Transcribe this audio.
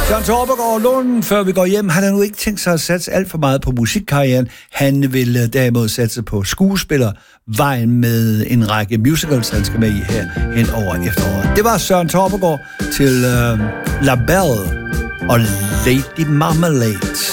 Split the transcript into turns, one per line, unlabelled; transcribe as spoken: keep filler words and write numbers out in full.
Søren Torpegaard Lund, før vi går hjem, han har nu ikke tænkt sig at satse alt for meget på musikkarrieren. Han vil derimod satse på skuespillervejen med en række musicals, han skal med i her hen over efteråret. Det var Søren Torpegaard til uh, La Belle og Lady Marmalade.